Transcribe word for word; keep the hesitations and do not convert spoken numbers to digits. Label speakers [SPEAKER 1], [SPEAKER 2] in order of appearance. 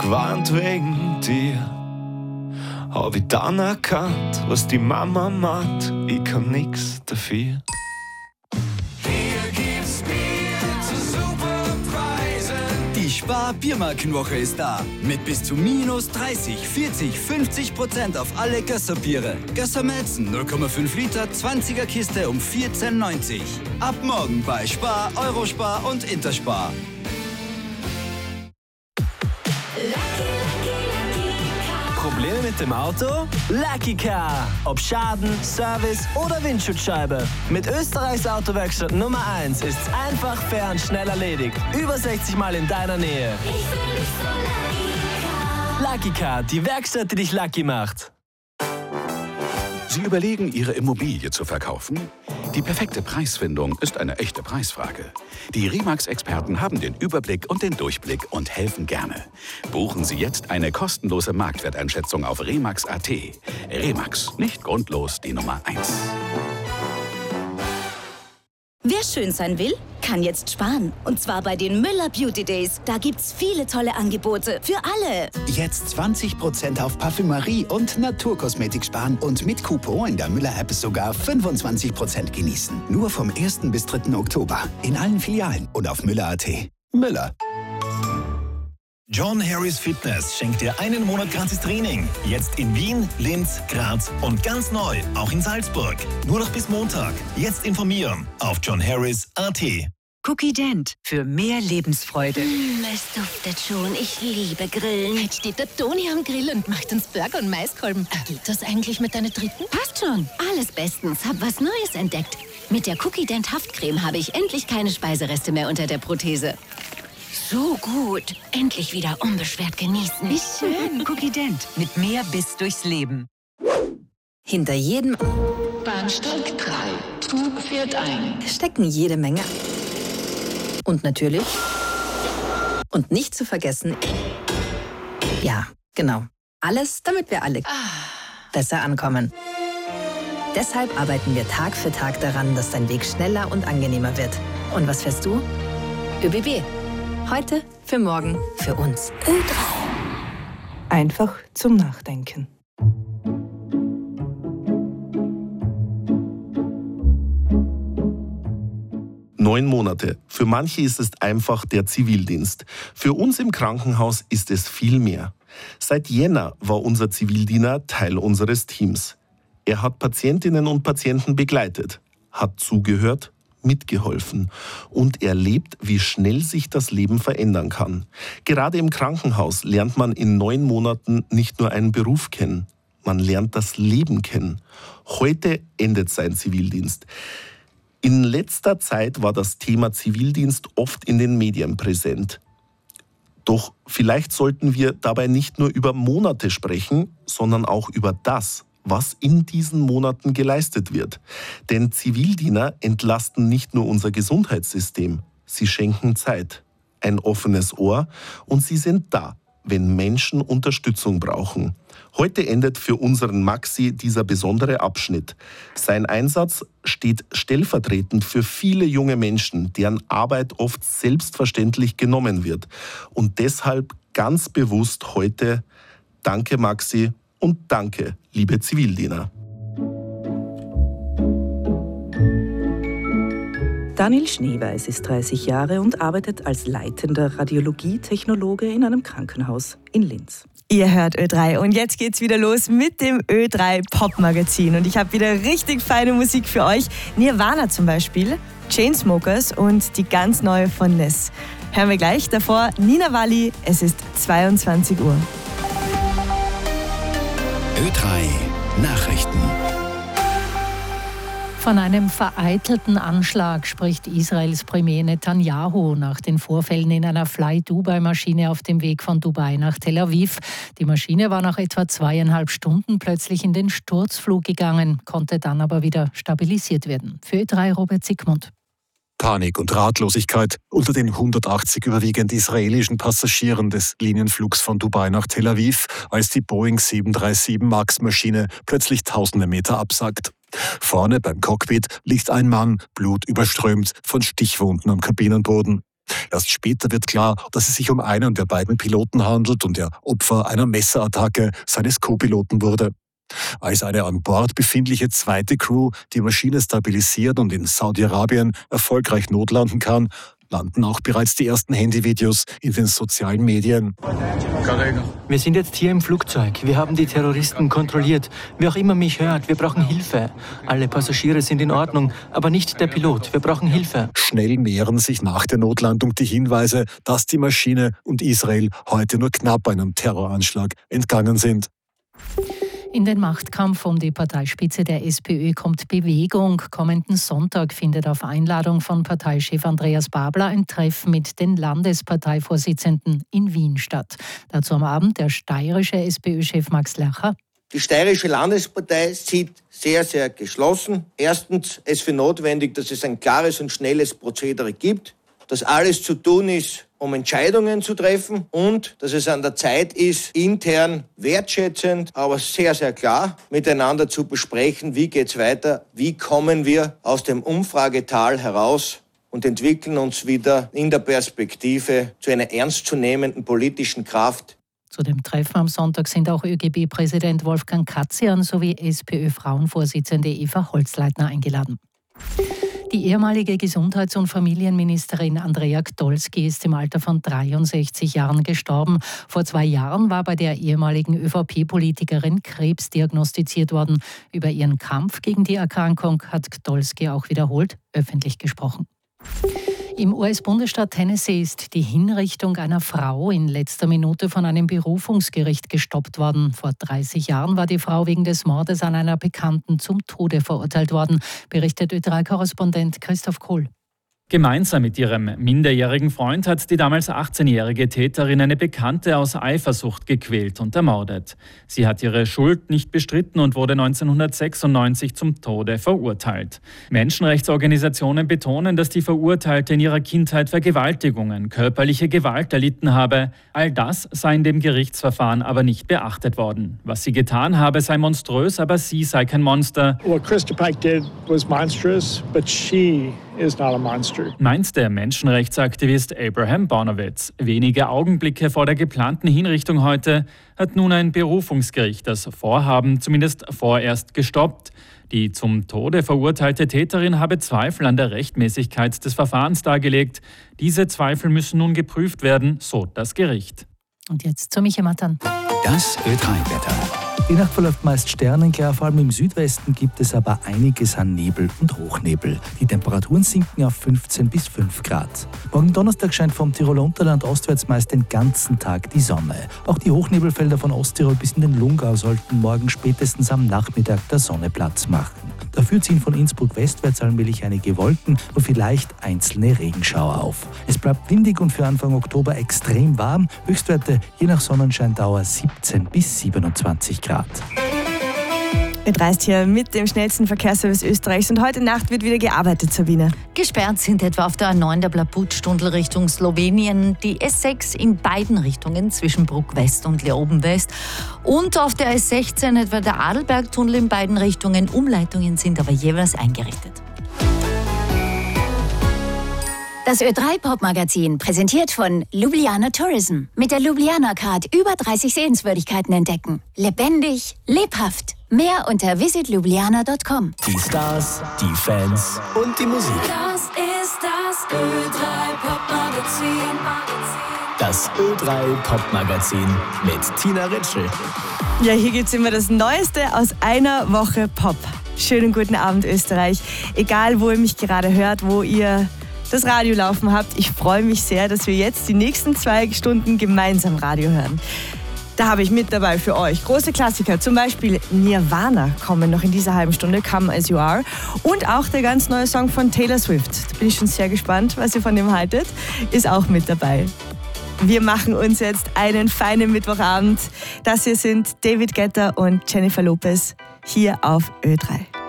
[SPEAKER 1] gewarnt wegen dir. Hab ich dann erkannt, was die Mama macht, ich kann nix dafür.
[SPEAKER 2] Die Spar-Biermarkenwoche ist da. Mit bis zu minus dreißig, vierzig, fünfzig Prozent auf alle Gösser-Biere. Gösser Malzen null Komma fünf Liter, zwanziger Kiste um vierzehn neunzig. Ab morgen bei Spar, Eurospar und Interspar.
[SPEAKER 3] Probleme mit dem Auto? Lucky Car. Ob Schaden, Service oder Windschutzscheibe. Mit Österreichs Autowerkstatt Nummer eins ist's einfach, fair und schnell erledigt. Über sechzig Mal in deiner Nähe. Ich fühl mich so Lucky Car. Lucky Car, die Werkstatt, die dich lucky macht.
[SPEAKER 4] Sie überlegen, Ihre Immobilie zu verkaufen? Die perfekte Preisfindung ist eine echte Preisfrage. Die Remax-Experten haben den Überblick und den Durchblick und helfen gerne. Buchen Sie jetzt eine kostenlose Marktwerteinschätzung auf remax punkt at. Remax, nicht grundlos die Nummer eins.
[SPEAKER 5] Wer schön sein will, kann jetzt sparen. Und zwar bei den Müller Beauty Days. Da gibt's viele tolle Angebote für alle.
[SPEAKER 6] Jetzt zwanzig Prozent auf Parfümerie und Naturkosmetik sparen und mit Coupon in der Müller-App sogar fünfundzwanzig Prozent genießen. Nur vom ersten bis dritten Oktober. In allen Filialen und auf müller punkt at. Müller.
[SPEAKER 7] John Harris Fitness schenkt dir einen Monat gratis Training. Jetzt in Wien, Linz, Graz und ganz neu, auch in Salzburg. Nur noch bis Montag. Jetzt informieren auf john harris punkt at.
[SPEAKER 8] Cookie Dent für mehr Lebensfreude.
[SPEAKER 9] Mm, es duftet schon. Ich liebe Grillen.
[SPEAKER 10] Jetzt steht der Toni am Grill und macht uns Burger und Maiskolben. Geht das eigentlich mit deiner dritten?
[SPEAKER 9] Passt schon. Alles bestens. Hab was Neues entdeckt. Mit der Cookie Dent Haftcreme habe ich endlich keine Speisereste mehr unter der Prothese. So gut. Endlich wieder unbeschwert genießen.
[SPEAKER 8] Wie schön. Cookie Dent. Mit mehr Biss durchs Leben.
[SPEAKER 11] Hinter jedem
[SPEAKER 12] Bahnsteig drei. Zug fährt ein.
[SPEAKER 11] stecken jede Menge. Und natürlich. Und nicht zu vergessen. Ja, genau. Alles, damit wir alle besser ankommen. Deshalb arbeiten wir Tag für Tag daran, dass dein Weg schneller und angenehmer wird. Und was fährst du? ÖBB. Heute, für morgen, für uns. Ö drei.
[SPEAKER 13] Einfach zum Nachdenken.
[SPEAKER 14] Neun Monate. Für manche ist es einfach der Zivildienst. Für uns im Krankenhaus ist es viel mehr. Seit Jänner war unser Zivildiener Teil unseres Teams. Er hat Patientinnen und Patienten begleitet, hat zugehört, mitgeholfen und erlebt, wie schnell sich das Leben verändern kann. Gerade im Krankenhaus lernt man in neun Monaten nicht nur einen Beruf kennen, man lernt das Leben kennen. Heute endet sein Zivildienst. In letzter Zeit war das Thema Zivildienst oft in den Medien präsent. Doch vielleicht sollten wir dabei nicht nur über Monate sprechen, sondern auch über das, was in diesen Monaten geleistet wird. Denn Zivildiener entlasten nicht nur unser Gesundheitssystem, sie schenken Zeit, ein offenes Ohr und sie sind da, wenn Menschen Unterstützung brauchen. Heute endet für unseren Maxi dieser besondere Abschnitt. Sein Einsatz steht stellvertretend für viele junge Menschen, deren Arbeit oft selbstverständlich genommen wird. Und deshalb ganz bewusst heute Danke Maxi und danke, liebe Zivildiener.
[SPEAKER 13] Daniel Schneeweiß ist dreißig Jahre und arbeitet als leitender Radiologietechnologe in einem Krankenhaus in Linz.
[SPEAKER 15] Ihr hört Ö drei und jetzt geht's wieder los mit dem Ö drei Pop-Magazin. Und ich habe wieder richtig feine Musik für euch. Nirvana zum Beispiel, Chainsmokers und die ganz neue von Ness. Hören wir gleich. Davor Nina Walli, es ist zweiundzwanzig Uhr.
[SPEAKER 6] Ö drei Nachrichten.
[SPEAKER 16] Von einem vereitelten Anschlag spricht Israels Premier Netanyahu nach den Vorfällen in einer Fly-Dubai-Maschine auf dem Weg von Dubai nach Tel Aviv. Die Maschine war nach etwa zweieinhalb Stunden plötzlich in den Sturzflug gegangen, konnte dann aber wieder stabilisiert werden. Für Ö drei Robert Siegmund.
[SPEAKER 17] Panik und Ratlosigkeit unter den hundertachtzig überwiegend israelischen Passagieren des Linienflugs von Dubai nach Tel Aviv, als die Boeing sieben drei sieben Max-Maschine plötzlich tausende Meter absackt. Vorne beim Cockpit liegt ein Mann, blutüberströmt, von Stichwunden am Kabinenboden. Erst später wird klar, dass es sich um einen der beiden Piloten handelt und er Opfer einer Messerattacke seines Co-Piloten wurde. Als eine an Bord befindliche zweite Crew die Maschine stabilisiert und in Saudi-Arabien erfolgreich notlanden kann, landen auch bereits die ersten Handyvideos in den sozialen Medien.
[SPEAKER 18] Wir sind jetzt hier im Flugzeug. Wir haben die Terroristen kontrolliert. Wer auch immer mich hört, wir brauchen Hilfe. Alle Passagiere sind in Ordnung, aber nicht der Pilot. Wir brauchen Hilfe.
[SPEAKER 17] Schnell mehren sich nach der Notlandung die Hinweise, dass die Maschine und Israel heute nur knapp einem Terroranschlag entgangen sind.
[SPEAKER 16] In den Machtkampf um die Parteispitze der SPÖ kommt Bewegung. Kommenden Sonntag findet auf Einladung von Parteichef Andreas Babler ein Treffen mit den Landesparteivorsitzenden in Wien statt. Dazu am Abend der steirische SPÖ-Chef Max Lercher.
[SPEAKER 19] Die steirische Landespartei sieht sehr, sehr geschlossen. Erstens es für notwendig, dass es ein klares und schnelles Prozedere gibt, dass alles zu tun ist, um Entscheidungen zu treffen und dass es an der Zeit ist, intern wertschätzend, aber sehr, sehr klar miteinander zu besprechen, wie geht's weiter, wie kommen wir aus dem Umfragetal heraus und entwickeln uns wieder in der Perspektive zu einer ernstzunehmenden politischen Kraft.
[SPEAKER 16] Zu dem Treffen am Sonntag sind auch ÖGB-Präsident Wolfgang Katzian sowie SPÖ-Frauenvorsitzende Eva Holzleitner eingeladen. Die ehemalige Gesundheits- und Familienministerin Andrea Gdolski ist im Alter von dreiundsechzig Jahren gestorben. Vor zwei Jahren war bei der ehemaligen ÖVP-Politikerin Krebs diagnostiziert worden. Über ihren Kampf gegen die Erkrankung hat Gdolski auch wiederholt öffentlich gesprochen. Im U S-Bundesstaat Tennessee ist die Hinrichtung einer Frau in letzter Minute von einem Berufungsgericht gestoppt worden. Vor dreißig Jahren war die Frau wegen des Mordes an einer Bekannten zum Tode verurteilt worden, berichtet Ö drei Korrespondent Christoph Kohl.
[SPEAKER 20] Gemeinsam mit ihrem minderjährigen Freund hat die damals achtzehnjährige Täterin eine Bekannte aus Eifersucht gequält und ermordet. Sie hat ihre Schuld nicht bestritten und wurde neunzehnhundertsechsundneunzig zum Tode verurteilt. Menschenrechtsorganisationen betonen, dass die Verurteilte in ihrer Kindheit Vergewaltigungen, körperliche Gewalt erlitten habe. All das sei in dem Gerichtsverfahren aber nicht beachtet worden. Was sie getan habe, sei monströs, aber sie sei kein Monster.
[SPEAKER 21] What Krista Pike did was monstrous, but she is not a monster.
[SPEAKER 20] Meint der Menschenrechtsaktivist Abraham Bonowitz. Wenige Augenblicke vor der geplanten Hinrichtung heute hat nun ein Berufungsgericht das Vorhaben zumindest vorerst gestoppt. Die zum Tode verurteilte Täterin habe Zweifel an der Rechtmäßigkeit des Verfahrens dargelegt. Diese Zweifel müssen nun geprüft werden, so das Gericht.
[SPEAKER 16] Und jetzt zu Michael Mattern.
[SPEAKER 6] Das Ö drei Wetter.
[SPEAKER 22] Die Nacht verläuft meist sternenklar, vor allem im Südwesten gibt es aber einiges an Nebel und Hochnebel. Die Temperaturen sinken auf fünfzehn bis fünf Grad. Morgen Donnerstag scheint vom Tiroler Unterland ostwärts meist den ganzen Tag die Sonne. Auch die Hochnebelfelder von Osttirol bis in den Lungau sollten morgen spätestens am Nachmittag der Sonne Platz machen. Dafür ziehen von Innsbruck westwärts allmählich einige Wolken und vielleicht einzelne Regenschauer auf. Es bleibt windig und für Anfang Oktober extrem warm. Höchstwerte je nach Sonnenscheindauer siebzehn bis siebenundzwanzig Grad.
[SPEAKER 15] Ihr reist hier mit dem schnellsten Verkehrsservice Österreichs und heute Nacht wird wieder gearbeitet, Sabine.
[SPEAKER 23] Gesperrt sind etwa auf der A neun der Blabut-Stundel Richtung Slowenien, die S sechs in beiden Richtungen zwischen Bruck West und Leoben West und auf der S sechzehn etwa der Adelbergtunnel in beiden Richtungen. Umleitungen sind aber jeweils eingerichtet.
[SPEAKER 9] Das Ö drei Pop-Magazin, präsentiert von Ljubljana Tourism. Mit der Ljubljana Card über dreißig Sehenswürdigkeiten entdecken. Lebendig, lebhaft. Mehr unter visit ljubljana punkt com.
[SPEAKER 3] Die Stars, die Fans und die Musik.
[SPEAKER 24] Das ist das Ö drei Pop-Magazin.
[SPEAKER 3] Das Ö drei Pop-Magazin mit Tina Ritschl.
[SPEAKER 15] Ja, hier gibt's immer das Neueste aus einer Woche Pop. Schönen guten Abend, Österreich. Egal, wo ihr mich gerade hört, wo ihr das Radio laufen habt. Ich freue mich sehr, dass wir jetzt die nächsten zwei Stunden gemeinsam Radio hören. Da habe ich mit dabei für euch große Klassiker, zum Beispiel Nirvana kommen noch in dieser halben Stunde, Come As You Are. Und auch der ganz neue Song von Taylor Swift. Da bin ich schon sehr gespannt, was ihr von dem haltet. Ist auch mit dabei. Wir machen uns jetzt einen feinen Mittwochabend. Das hier sind David Guetta und Jennifer Lopez hier auf Ö drei.